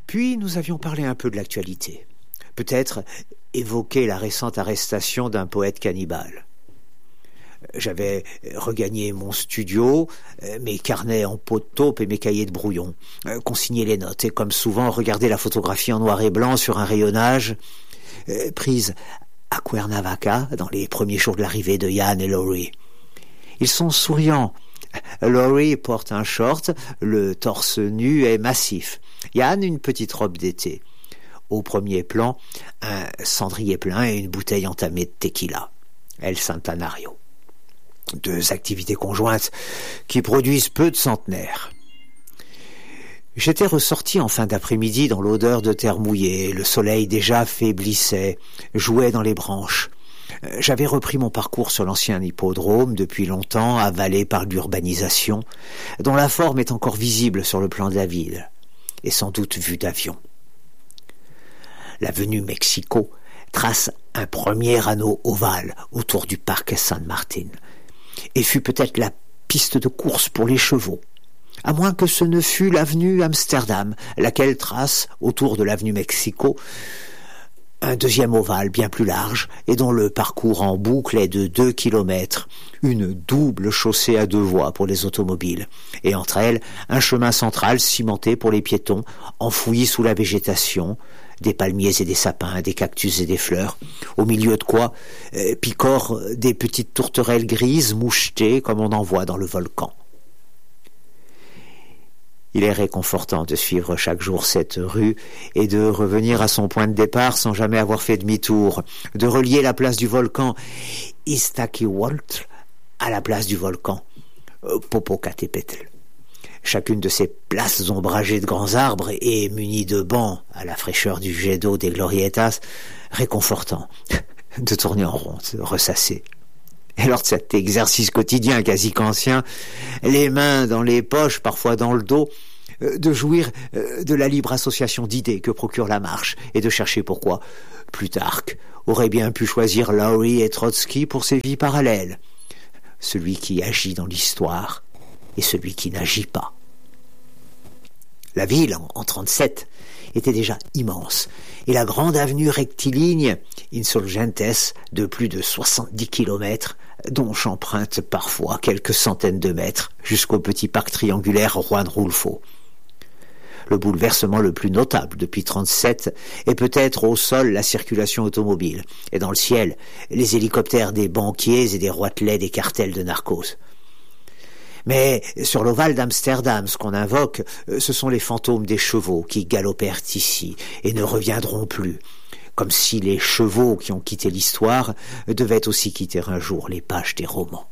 Puis nous avions parlé un peu de l'actualité. Peut-être évoquer la récente arrestation d'un poète cannibale. J'avais regagné mon studio, mes carnets en peau de taupe et mes cahiers de brouillon, consigné les notes et comme souvent regarder la photographie en noir et blanc sur un rayonnage, prise à Cuernavaca dans les premiers jours de l'arrivée de Ian et Laurie. Ils sont souriants. Laurie porte un short, le torse nu est massif. Ian une petite robe d'été. Au premier plan, un cendrier plein et une bouteille entamée de tequila. El Centenario. 2 activités conjointes qui produisent peu de centenaires. J'étais ressorti en fin d'après-midi dans l'odeur de terre mouillée. Le soleil déjà faiblissait, jouait dans les branches. J'avais repris mon parcours sur l'ancien hippodrome, depuis longtemps avalé par l'urbanisation, dont la forme est encore visible sur le plan de la ville, et sans doute vue d'avion. L'avenue Mexico trace un premier anneau ovale autour du parc San Martin, et fut peut-être la piste de course pour les chevaux, à moins que ce ne fût l'avenue Amsterdam, laquelle trace, autour de l'avenue Mexico, un deuxième ovale bien plus large et dont le parcours en boucle est de 2 kilomètres, une double chaussée à 2 voies pour les automobiles, et entre elles un chemin central cimenté pour les piétons, enfoui sous la végétation, des palmiers et des sapins, des cactus et des fleurs, au milieu de quoi picorent des petites tourterelles grises mouchetées comme on en voit dans le volcan. Il est réconfortant de suivre chaque jour cette rue et de revenir à son point de départ sans jamais avoir fait demi-tour, de relier la place du volcan Iztaccíhuatl à la place du volcan Popocatépetl. Chacune de ces places ombragées de grands arbres et munies de bancs à la fraîcheur du jet d'eau des glorietas, réconfortant de tourner en rond, de ressasser. Et lors de cet exercice quotidien quasi kantien, les mains dans les poches, parfois dans le dos, de jouir de la libre association d'idées que procure la marche et de chercher pourquoi Plutarque aurait bien pu choisir Laurie et Trotsky pour ses vies parallèles. Celui qui agit dans l'histoire et celui qui n'agit pas. La ville, en 37, était déjà immense, et la grande avenue rectiligne, Insurgentes, de plus de 70 kilomètres, dont j'emprunte parfois quelques centaines de mètres, jusqu'au petit parc triangulaire Juan Rulfo. Le bouleversement le plus notable depuis 37 est peut-être au sol la circulation automobile, et dans le ciel, les hélicoptères des banquiers et des roitelets des cartels de narcos. Mais sur l'ovale d'Amsterdam, ce qu'on invoque, ce sont les fantômes des chevaux qui galopèrent ici et ne reviendront plus, comme si les chevaux qui ont quitté l'histoire devaient aussi quitter un jour les pages des romans.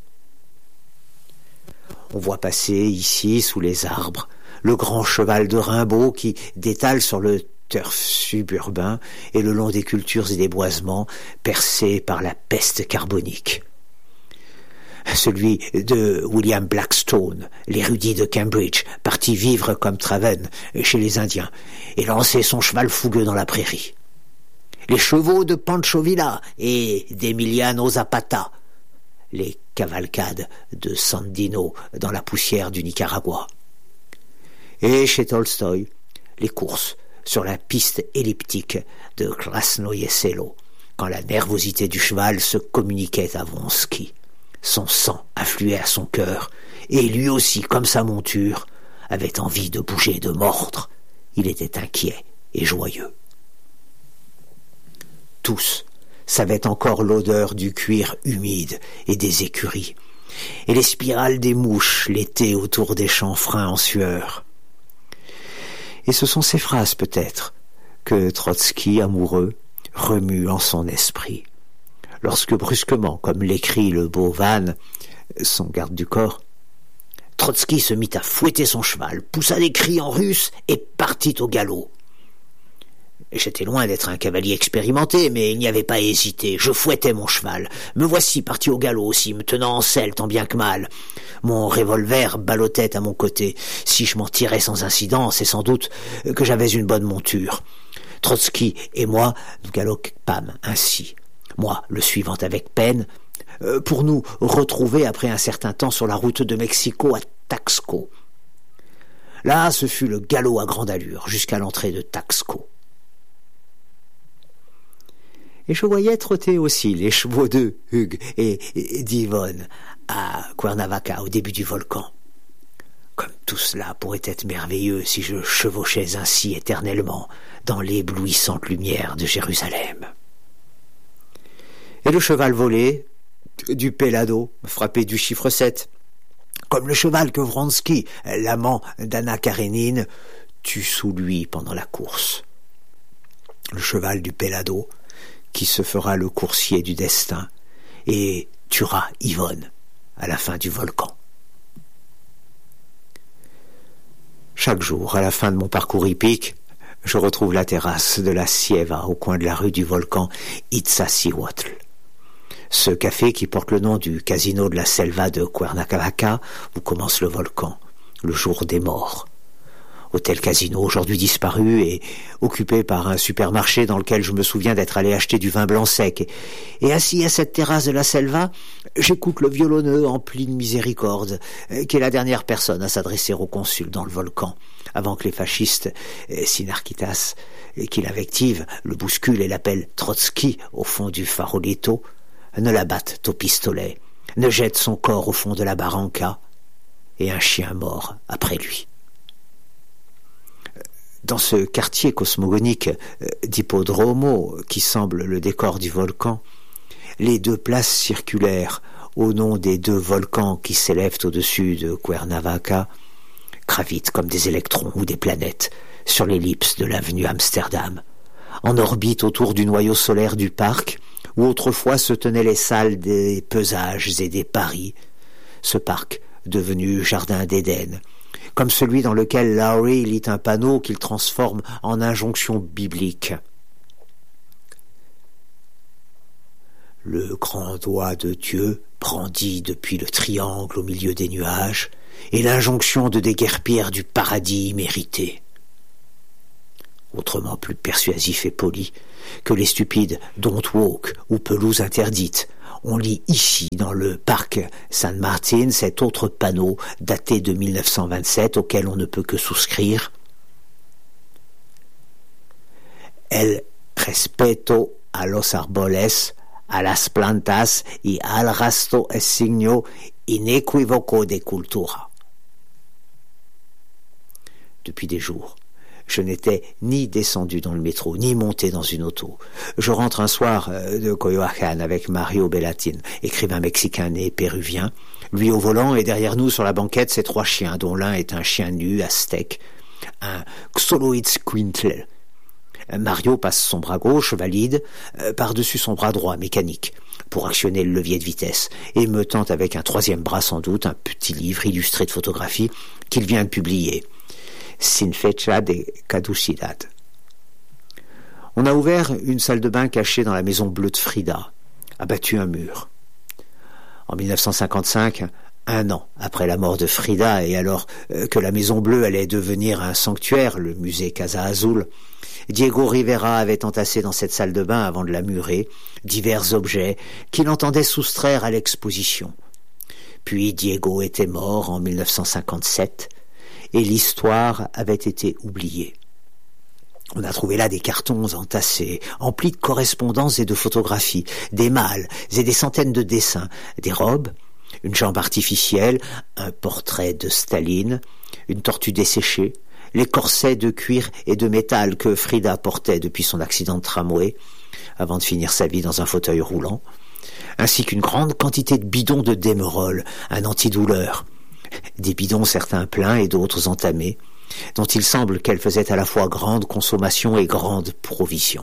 On voit passer ici, sous les arbres, le grand cheval de Rimbaud qui détale sur le turf suburbain et le long des cultures et des boisements percés par la peste carbonique. Celui de William Blackstone, l'érudit de Cambridge, parti vivre comme Traven chez les Indiens et lancer son cheval fougueux dans la prairie. Les chevaux de Pancho Villa et d'Emiliano Zapata, les cavalcades de Sandino dans la poussière du Nicaragua. Et chez Tolstoï, les courses sur la piste elliptique de Krasnoye Selo, quand la nervosité du cheval se communiquait à Vronsky. Son sang affluait à son cœur, et lui aussi, comme sa monture, avait envie de bouger, de mordre. Il était inquiet et joyeux. Tous savaient encore l'odeur du cuir humide et des écuries, et les spirales des mouches l'été autour des chanfreins en sueur. Et ce sont ces phrases, peut-être, que Trotsky, amoureux, remue en son esprit. Lorsque brusquement, comme l'écrit le beau Van, son garde du corps, Trotsky se mit à fouetter son cheval, poussa des cris en russe et partit au galop. J'étais loin d'être un cavalier expérimenté, mais il n'y avait pas hésité. Je fouettais mon cheval. Me voici parti au galop aussi, me tenant en selle tant bien que mal. Mon revolver ballottait à mon côté. Si je m'en tirais sans incident, c'est sans doute que j'avais une bonne monture. Trotsky et moi, nous galopâmes ainsi. Moi, le suivant avec peine, pour nous retrouver après un certain temps sur la route de Mexico à Taxco. Là, ce fut le galop à grande allure, jusqu'à l'entrée de Taxco. Et je voyais trotter aussi les chevaux de Hugues et d'Yvonne à Cuernavaca, au début du volcan. Comme tout cela pourrait être merveilleux si je chevauchais ainsi éternellement dans l'éblouissante lumière de Jérusalem. Et le cheval volé, du Pelado, frappé du chiffre 7, comme le cheval que Vronsky, l'amant d'Anna Karénine, tue sous lui pendant la course. Le cheval du Pelado, qui se fera le coursier du destin et tuera Yvonne à la fin du volcan. Chaque jour, à la fin de mon parcours hippique, je retrouve la terrasse de la Sieva au coin de la rue du volcan Iztaccíhuatl. Ce café qui porte le nom du casino de la Selva de Cuernavaca, où commence le volcan, le jour des morts. Hôtel Casino, aujourd'hui disparu et occupé par un supermarché dans lequel je me souviens d'être allé acheter du vin blanc sec. Et assis à cette terrasse de la Selva, j'écoute le violonneux en pleine miséricorde, qui est la dernière personne à s'adresser au consul dans le volcan, avant que les fascistes, Sinarquitas, qui l'invectivent, le bousculent et l'appellent Trotsky au fond du Farolito, ne l'abattent au pistolet, ne jettent son corps au fond de la barranca, et un chien mort après lui. Dans ce quartier cosmogonique d'Hippodromo, qui semble le décor du volcan, les deux places circulaires au nom des deux volcans qui s'élèvent au-dessus de Cuernavaca gravitent comme des électrons ou des planètes sur l'ellipse de l'avenue Amsterdam, en orbite autour du noyau solaire du parc où autrefois se tenaient les salles des pesages et des paris, ce parc devenu jardin d'Éden, comme celui dans lequel Lowry lit un panneau qu'il transforme en injonction biblique. Le grand doigt de Dieu brandi depuis le triangle au milieu des nuages, et l'injonction de déguerpir du paradis mérité. Autrement plus persuasif et poli que les stupides « Don't walk » ou « pelouse interdite », on lit ici, dans le parc San Martín, cet autre panneau daté de 1927 auquel on ne peut que souscrire. El respeto a los árboles, a las plantas y al resto es signo inequívoco de cultura. Depuis des jours, je n'étais ni descendu dans le métro, ni monté dans une auto. Je rentre un soir de Coyoacán avec Mario Bellatin, écrivain mexicain né péruvien. Lui au volant et derrière nous sur la banquette, ces trois chiens, dont l'un est un chien nu aztèque, un Xoloitzcuintli. Mario passe son bras gauche, valide, par-dessus son bras droit, mécanique, pour actionner le levier de vitesse, et me tente avec un troisième bras sans doute, un petit livre illustré de photographies qu'il vient de publier. Sin fecha de caducidad. On a ouvert une salle de bain cachée dans la maison bleue de Frida, abattu un mur. En 1955, un an après la mort de Frida, et alors que la maison bleue allait devenir un sanctuaire, le musée Casa Azul, Diego Rivera avait entassé dans cette salle de bain, avant de la murer, divers objets qu'il entendait soustraire à l'exposition. Puis Diego était mort en 1957, et l'histoire avait été oubliée. On a trouvé là des cartons entassés, emplis de correspondances et de photographies, des mâles et des centaines de dessins, des robes, une jambe artificielle, un portrait de Staline, une tortue desséchée, les corsets de cuir et de métal que Frida portait depuis son accident de tramway, avant de finir sa vie dans un fauteuil roulant, ainsi qu'une grande quantité de bidons de Demerol, un antidouleur, des bidons certains pleins et d'autres entamés, dont il semble qu'elle faisait à la fois grande consommation et grande provision.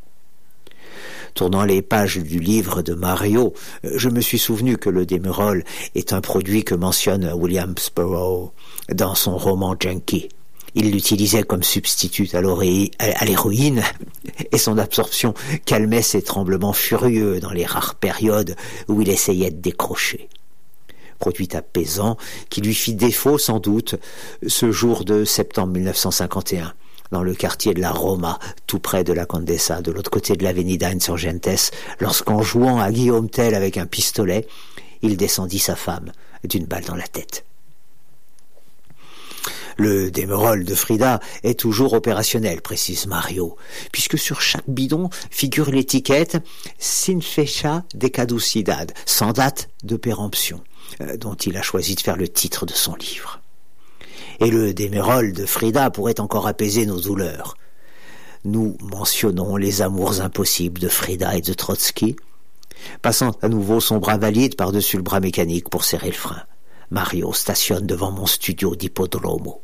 Tournant les pages du livre de Mario, je me suis souvenu que le Demerol est un produit que mentionne William Sparrow dans son roman Junkie. Il l'utilisait comme substitut à l'héroïne, et son absorption calmait ses tremblements furieux dans les rares périodes où il essayait de décrocher. Produit apaisant qui lui fit défaut sans doute ce jour de septembre 1951, dans le quartier de la Roma, tout près de la Condesa, de l'autre côté de l'Avenida Insurgentes, lorsqu'en jouant à Guillaume Tell avec un pistolet, il descendit sa femme d'une balle dans la tête. Le Demerol de Frida est toujours opérationnel, précise Mario, puisque sur chaque bidon figure l'étiquette Sin fecha de caducidad, sans date de péremption, dont il a choisi de faire le titre de son livre. Et le Demerol de Frida pourrait encore apaiser nos douleurs. Nous mentionnons les amours impossibles de Frida et de Trotsky, passant à nouveau son bras valide par-dessus le bras mécanique pour serrer le frein. Mario stationne devant mon studio d'Hippodromo.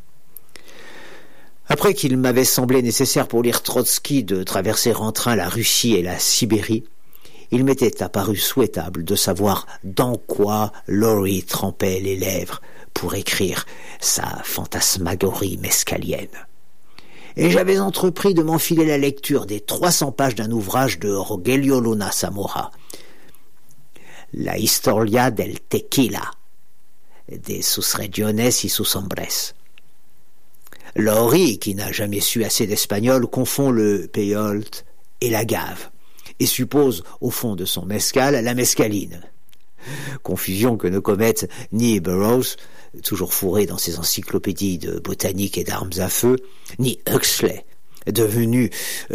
Après qu'il m'avait semblé nécessaire pour lire Trotsky de traverser en train la Russie et la Sibérie, il m'était apparu souhaitable de savoir dans quoi Laurie trempait les lèvres pour écrire sa fantasmagorie mescalienne. Et j'avais entrepris de m'enfiler la lecture des 300 pages d'un ouvrage de Rogelio Luna Zamora, La Historia del Tequila, de sus regiones y sus hombres. Laurie, qui n'a jamais su assez d'espagnol, confond le peyote et la gave, et suppose au fond de son mescal la mescaline. Confusion que ne commettent ni Burroughs, toujours fourré dans ses encyclopédies de botanique et d'armes à feu, ni Huxley, venu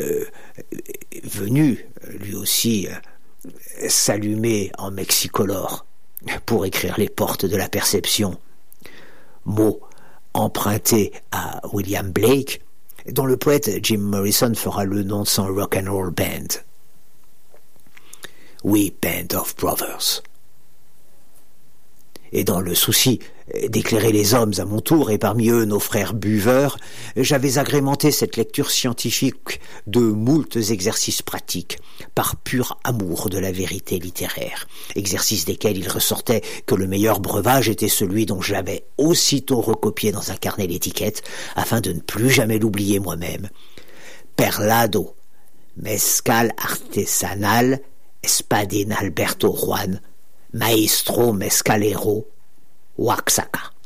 lui aussi s'allumer en mexicolore pour écrire les portes de la perception, mot emprunté à William Blake, dont le poète Jim Morrison fera le nom de son rock'n'roll band. We Band of Brothers. Et dans le souci d'éclairer les hommes à mon tour, et parmi eux nos frères buveurs, j'avais agrémenté cette lecture scientifique de moultes exercices pratiques, par pur amour de la vérité littéraire, exercices desquels il ressortait que le meilleur breuvage était celui dont j'avais aussitôt recopié dans un carnet l'étiquette, afin de ne plus jamais l'oublier moi-même. Perlado, mezcal artesanal, Espadín Alberto Juan, Maestro Mezcalero, Oaxaca.